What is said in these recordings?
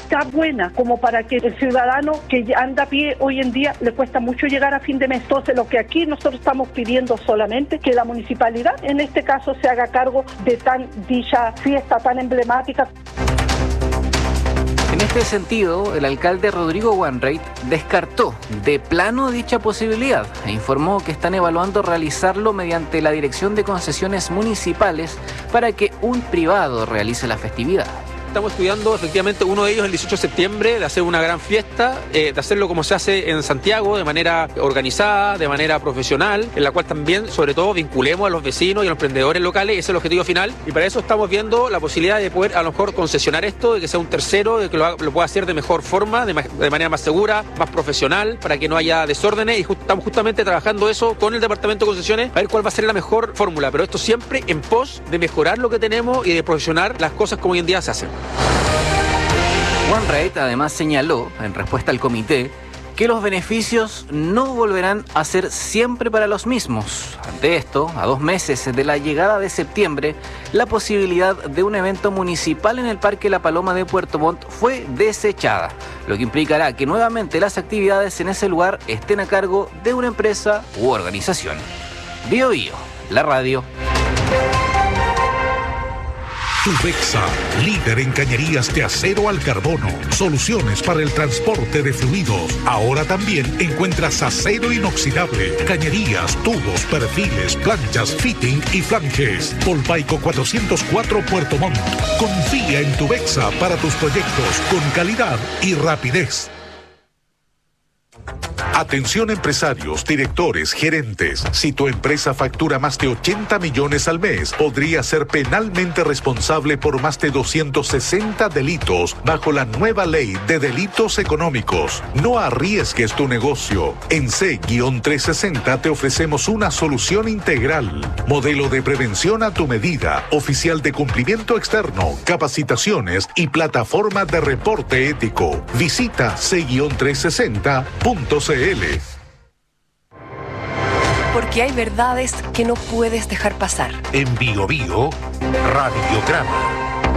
está buena como para que el ciudadano que anda a pie hoy en día le cuesta mucho llegar a fin de mes. Entonces, lo que aquí nosotros estamos pidiendo solamente que la municipalidad, en este caso, se haga cargo de tan dicha fiesta tan emblemática. En este sentido, el alcalde Rodrigo Wanreich descartó de plano dicha posibilidad e informó que están evaluando realizarlo mediante la Dirección de Concesiones Municipales para que un privado realice la festividad. Estamos estudiando efectivamente uno de ellos el 18 de septiembre, de hacer una gran fiesta, de hacerlo como se hace en Santiago, de manera organizada, de manera profesional, en la cual también, sobre todo, vinculemos a los vecinos y a los emprendedores locales. Ese es el objetivo final. Y para eso estamos viendo la posibilidad de poder a lo mejor concesionar esto, de que sea un tercero, de que lo pueda hacer de mejor forma, de manera más segura, más profesional, para que no haya desórdenes. Y estamos justamente trabajando eso con el Departamento de Concesiones, a ver cuál va a ser la mejor fórmula. Pero esto siempre en pos de mejorar lo que tenemos y de profesionar las cosas como hoy en día se hacen. Wanreich además señaló, en respuesta al comité, que los beneficios no volverán a ser siempre para los mismos. Ante esto, a 2 meses de la llegada de septiembre, la posibilidad de un evento municipal en el Parque La Paloma de Puerto Montt fue desechada, lo que implicará que nuevamente las actividades en ese lugar estén a cargo de una empresa u organización. Bio Bio, la radio. Tubexa, líder en cañerías de acero al carbono, soluciones para el transporte de fluidos. Ahora también encuentras acero inoxidable, cañerías, tubos, perfiles, planchas, fitting y flanges. Polpaico 404 Puerto Montt. Confía en Tubexa para tus proyectos con calidad y rapidez. Atención empresarios, directores, gerentes. Si tu empresa factura más de 80 millones al mes, podría ser penalmente responsable por más de 260 delitos bajo la nueva ley de delitos económicos. No arriesgues tu negocio. En C-360 te ofrecemos una solución integral. Modelo de prevención a tu medida, oficial de cumplimiento externo, capacitaciones y plataforma de reporte ético. Visita C-360.cl. Porque hay verdades que no puedes dejar pasar. En Bio Bio, Radiograma.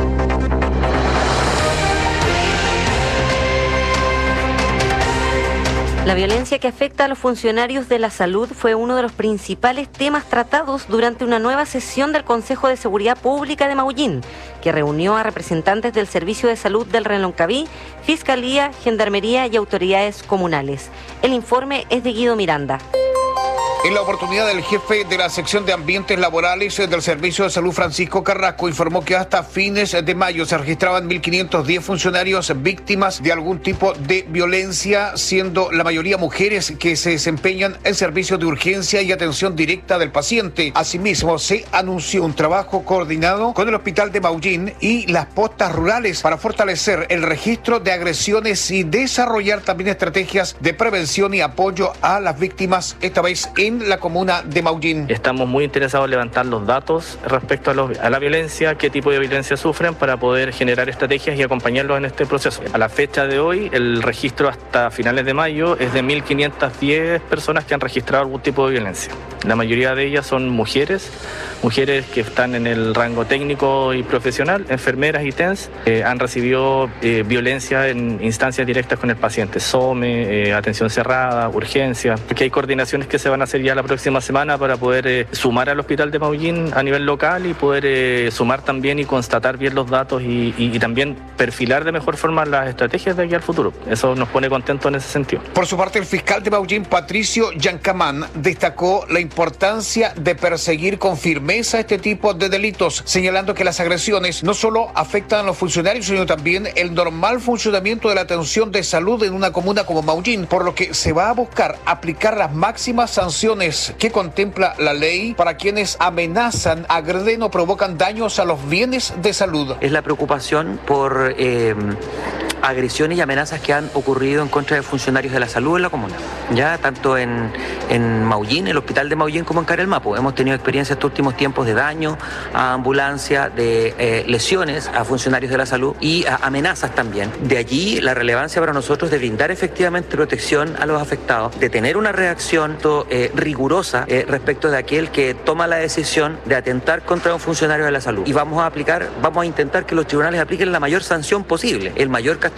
La violencia que afecta a los funcionarios de la salud fue uno de los principales temas tratados durante una nueva sesión del Consejo de Seguridad Pública de Maullín, que reunió a representantes del Servicio de Salud del Reloncaví, Fiscalía, Gendarmería y autoridades comunales. El informe es de Guido Miranda. En la oportunidad, el jefe de la sección de ambientes laborales del Servicio de Salud, Francisco Carrasco, informó que hasta fines de mayo se registraban 1.510 funcionarios víctimas de algún tipo de violencia, siendo la mayoría mujeres que se desempeñan en servicios de urgencia y atención directa del paciente. Asimismo, se anunció un trabajo coordinado con el Hospital de Maullín y las postas rurales para fortalecer el registro de agresiones y desarrollar también estrategias de prevención y apoyo a las víctimas, esta vez en la comuna de Maullín. Estamos muy interesados en levantar los datos respecto a la violencia, qué tipo de violencia sufren, para poder generar estrategias y acompañarlos en este proceso. A la fecha de hoy, el registro hasta finales de mayo es de 1.510 personas que han registrado algún tipo de violencia. La mayoría de ellas son mujeres que están en el rango técnico y profesional, enfermeras y TENS, han recibido violencia en instancias directas con el paciente, SOME, atención cerrada, urgencia, porque hay coordinaciones que se van a hacer ya la próxima semana para poder sumar al Hospital de Maullín a nivel local y poder sumar también y constatar bien los datos y también perfilar de mejor forma las estrategias de aquí al futuro. Eso nos pone contentos en ese sentido. Por su parte, el fiscal de Maullín, Patricio Yancamán, destacó la importancia de perseguir con firmeza este tipo de delitos, señalando que las agresiones no solo afectan a los funcionarios, sino también el normal funcionamiento de la atención de salud en una comuna como Maullín, por lo que se va a buscar aplicar las máximas sanciones que contempla la ley para quienes amenazan, agreden o provocan daños a los bienes de salud. Es la preocupación por agresiones y amenazas que han ocurrido en contra de funcionarios de la salud en la comuna, ya tanto en Maullín, el hospital de Maullín, como en Carelmapo. Hemos tenido experiencias estos últimos tiempos de daño a ambulancia, de lesiones a funcionarios de la salud y a amenazas también. De allí la relevancia para nosotros de brindar efectivamente protección a los afectados, de tener una reacción rigurosa respecto de aquel que toma la decisión de atentar contra un funcionario de la salud. Y vamos a intentar que los tribunales apliquen la mayor sanción posible, el mayor castigo